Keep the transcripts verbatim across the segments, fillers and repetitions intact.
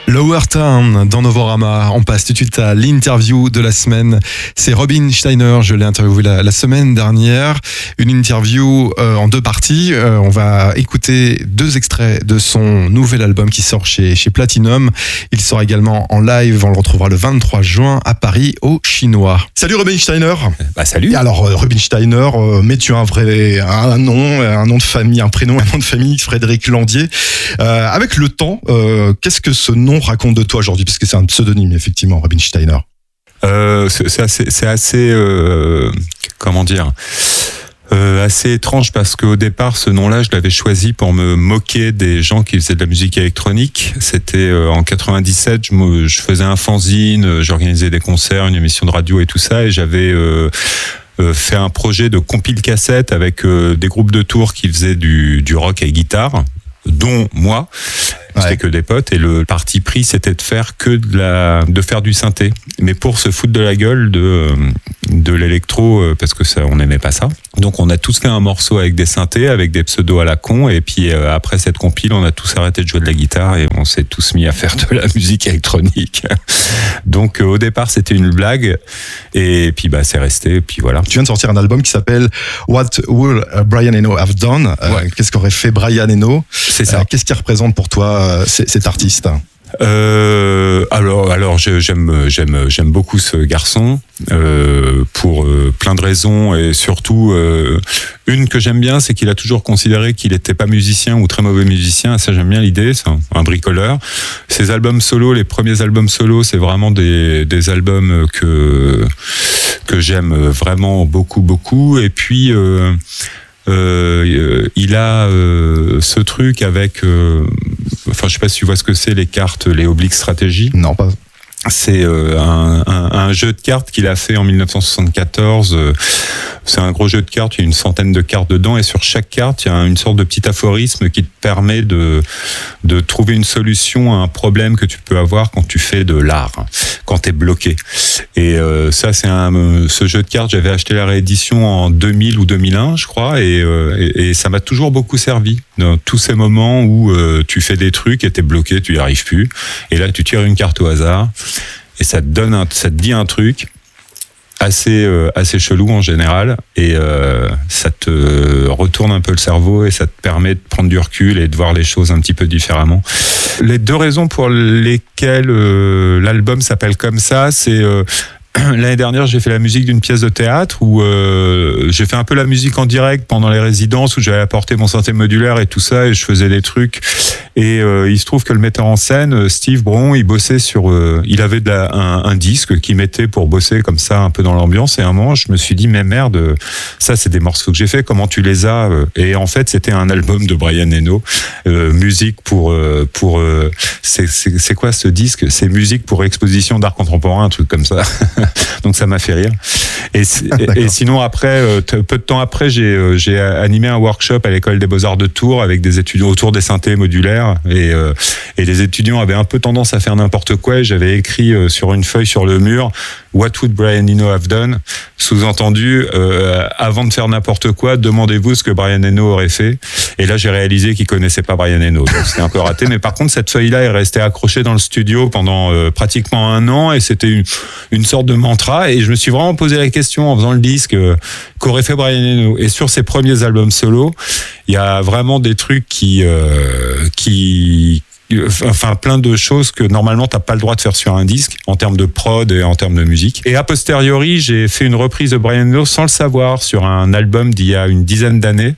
Lower Town dans Novorama. On passe tout de suite à l'interview de la semaine. C'est Robin Steiner, je l'ai interviewé la, la semaine dernière. Une interview euh, en deux parties. Euh, on va écouter deux extraits de son nouvel album qui sort chez, chez Platinum. Il sort également en live. On le retrouvera le vingt-trois juin à Paris, au Chinois. Salut Robin Steiner. Bah salut. Alors euh, Robin Steiner, euh, mais tu as un vrai un nom, un nom de famille, un prénom, un nom de famille, Frédéric Landier. Euh, avec le temps, euh, qu'est-ce que ce nom raconte de toi aujourd'hui, puisque c'est un pseudonyme effectivement, Robin Steiner. Euh, c'est, c'est assez, c'est assez euh, comment dire, euh, assez étrange parce qu'au départ, ce nom-là, je l'avais choisi pour me moquer des gens qui faisaient de la musique électronique. C'était euh, en quatre-vingt-dix-sept, je, me, je faisais un fanzine, j'organisais des concerts, une émission de radio et tout ça, et j'avais euh, euh, fait un projet de compile cassette avec euh, des groupes de tours qui faisaient du, du rock et guitare, dont moi. C'était ouais. que des potes, et le parti pris c'était de faire que de la, de faire du synthé, mais pour se foutre de la gueule de de l'électro, parce que ça, on n'aimait pas ça. Donc on a tous fait un morceau avec des synthés, avec des pseudos à la con, et puis euh, après cette compile, on a tous arrêté de jouer de la guitare et on s'est tous mis à faire de la musique électronique. Donc euh, au départ c'était une blague, et puis bah c'est resté, et puis voilà. Tu viens de sortir un album qui s'appelle What Will Brian Eno Have Done. Ouais. Euh, qu'est-ce qu'aurait fait Brian Eno? C'est ça. Euh, qu'est-ce qui représente pour toi cet artiste? Euh, alors, alors j'aime, j'aime, j'aime beaucoup ce garçon euh, pour euh, plein de raisons, et surtout euh, une que j'aime bien, c'est qu'il a toujours considéré qu'il n'était pas musicien ou très mauvais musicien. Ça, j'aime bien l'idée. C'est un, un bricoleur. Ses albums solo, les premiers albums solo, c'est vraiment des, des albums que que j'aime vraiment beaucoup, beaucoup. Et puis euh, Euh, il a euh, ce truc avec, euh, enfin je sais pas si tu vois ce que c'est, les cartes, les obliques stratégie. Non, pas. C'est euh, un, un, un jeu de cartes qu'il a fait en dix-neuf cent soixante-quatorze. C'est un gros jeu de cartes, il y a une centaine de cartes dedans, et sur chaque carte, il y a une sorte de petit aphorisme qui te permet de, de trouver une solution à un problème que tu peux avoir quand tu fais de l'art, quand t'es bloqué. Et euh, ça, c'est un, ce jeu de cartes, j'avais acheté la réédition en deux mille ou deux mille un, je crois, et, euh, et, et ça m'a toujours beaucoup servi dans tous ces moments où euh, tu fais des trucs et t'es bloqué, tu y arrives plus, et là tu tires une carte au hasard et ça te donne un, ça te dit un truc assez euh, assez chelou en général, et euh, ça te retourne un peu le cerveau et ça te permet de prendre du recul et de voir les choses un petit peu différemment. Les deux raisons pour lesquelles euh, l'album s'appelle comme ça, c'est euh, l'année dernière, j'ai fait la musique d'une pièce de théâtre où euh, j'ai fait un peu la musique en direct pendant les résidences, où j'avais apporté mon synthé modulaire et tout ça, et je faisais des trucs. Et euh, il se trouve que le metteur en scène, Steve Bron, il bossait sur, euh, il avait de la, un, un disque qu'il mettait pour bosser comme ça un peu dans l'ambiance. Et à un moment, je me suis dit, mais merde, ça c'est des morceaux que j'ai fait. Comment tu les as? Et en fait, c'était un album de Brian Eno, euh, musique pour euh, pour. Euh, c'est, c'est c'est quoi ce disque? C'est musique pour exposition d'art contemporain, un truc comme ça. Donc ça m'a fait rire. Et, et, et sinon après, peu de temps après, j'ai, j'ai animé un workshop à l'école des Beaux-Arts de Tours avec des étudiants autour des synthés modulaires, et, euh, et les étudiants avaient un peu tendance à faire n'importe quoi, et j'avais écrit sur une feuille sur le mur What would Brian Eno have done? Sous-entendu, euh, avant de faire n'importe quoi, demandez-vous ce que Brian Eno aurait fait. Et là, j'ai réalisé qu'il connaissait pas Brian Eno, donc c'était un peu raté. Mais par contre, cette feuille-là est restée accrochée dans le studio pendant euh, pratiquement un an, et c'était une, une sorte de mantra. Et je me suis vraiment posé la question en faisant le disque euh, qu'aurait fait Brian Eno. Et sur ses premiers albums solo, il y a vraiment des trucs qui euh, qui enfin plein de choses que normalement t'as pas le droit de faire sur un disque en termes de prod et en termes de musique. Et a posteriori, j'ai fait une reprise de Brian Eno sans le savoir sur un album d'il y a une dizaine d'années.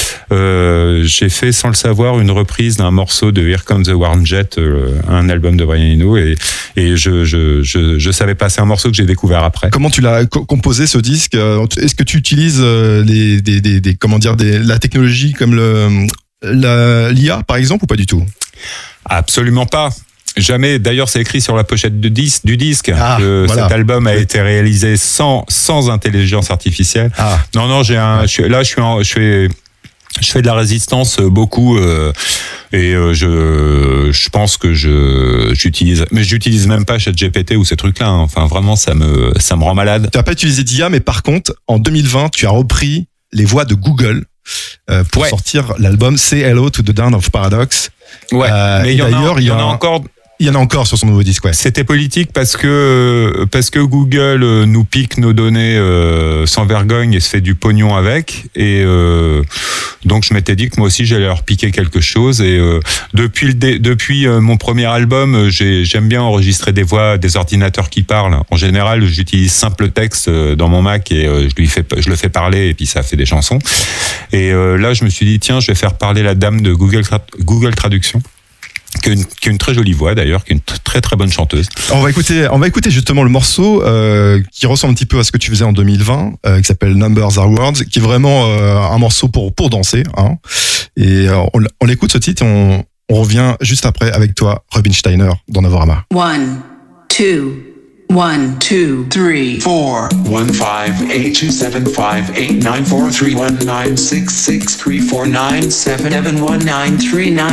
Euh, j'ai fait sans le savoir une reprise d'un morceau de Here Comes the Warm Jet, euh, un album de Brian Eno, et et je je je je savais pas, c'est un morceau que j'ai découvert après. Comment tu l'as co- composé ce disque? Est-ce que tu utilises les des des, des comment dire des la technologie comme le la, l'I A par exemple, ou pas du tout? Absolument pas. Jamais. D'ailleurs, c'est écrit sur la pochette du disque. Du disque. Ah, que voilà. Cet album a été réalisé sans sans intelligence artificielle. Ah. Non, non. J'ai un. Je, là, je suis. En, je fais. Je fais de la résistance beaucoup euh, et euh, je je pense que je j'utilise mais j'utilise même pas ChatGPT ou ces trucs-là. Hein. Enfin, vraiment, ça me ça me rend malade. Tu n'as pas utilisé d'I A, mais par contre, en deux mille vingt, tu as repris les voix de Google euh, pour ouais. sortir l'album Say Hello to the Dawn of Paradox. Ouais. Euh, mais il y en a, il y en a encore. Il y en a encore sur son nouveau disque, ouais. C'était politique parce que parce que Google nous pique nos données euh, sans vergogne et se fait du pognon avec. Et euh, donc je m'étais dit que moi aussi j'allais leur piquer quelque chose. Et euh, depuis le dé, depuis euh, mon premier album, j'ai, j'aime bien enregistrer des voix, des ordinateurs qui parlent. En général, j'utilise simple texte dans mon Mac et euh, je lui fais je le fais parler et puis ça fait des chansons. Et euh, là, je me suis dit tiens, je vais faire parler la dame de Google Google Traduction. Qui a, une, qui a une très jolie voix d'ailleurs, qui est une t- très très bonne chanteuse. On va écouter, on va écouter justement le morceau euh, qui ressemble un petit peu à ce que tu faisais en deux mille vingt, euh, qui s'appelle Numbers Are Words, qui est vraiment euh, un morceau pour pour danser. Hein. Et euh, on, on l'écoute ce titre et on, on revient juste après avec toi, Robin Steiner, dans Novorama. One, two. One, two, three, four. One five eight two seven five eight nine four three one nine six six three four nine seven seven one nine three nine.